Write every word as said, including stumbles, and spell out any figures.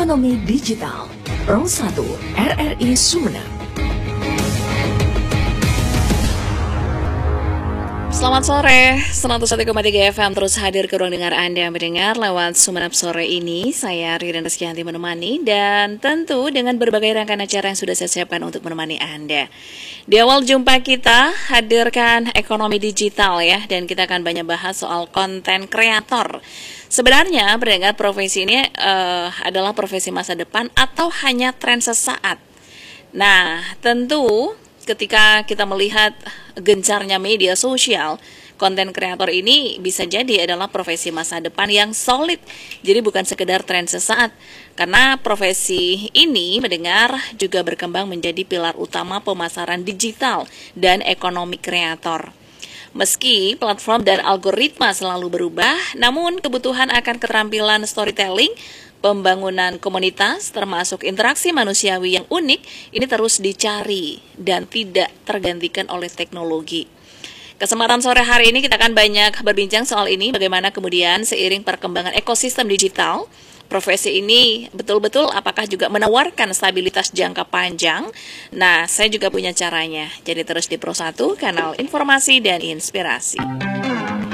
Ekonomi Digital Pro satu R R I Sumeneb. Selamat sore, seratus satu koma tiga F M terus hadir ke ruang dengar Anda mendengar lewat Sumeneb sore ini. Saya Ririn Rizkyanti menemani dan tentu dengan berbagai rangkaian acara yang sudah saya siapkan untuk menemani Anda. Di awal jumpa kita hadirkan ekonomi digital ya, dan kita akan banyak bahas soal konten kreator. Sebenarnya pendengar, profesi ini uh, adalah profesi masa depan atau hanya tren sesaat? Nah, tentu ketika kita melihat gencarnya media sosial, konten kreator ini bisa jadi adalah profesi masa depan yang solid. Jadi bukan sekedar tren sesaat, karena profesi ini mendengar juga berkembang menjadi pilar utama pemasaran digital dan ekonomi kreator. Meski platform dan algoritma selalu berubah, namun kebutuhan akan keterampilan storytelling, pembangunan komunitas, termasuk interaksi manusiawi yang unik, ini terus dicari dan tidak tergantikan oleh teknologi. Kesempatan sore hari ini kita akan banyak berbincang soal ini, bagaimana kemudian seiring perkembangan ekosistem digital, profesi ini betul-betul apakah juga menawarkan stabilitas jangka panjang? Nah, saya juga punya caranya. Jadi terus di Pro satu, kanal informasi dan inspirasi.